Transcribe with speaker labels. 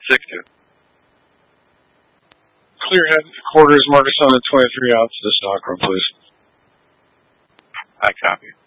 Speaker 1: 6-2.
Speaker 2: Clear headquarters, Marcus on the 23 out to the stock room, please.
Speaker 1: I copy.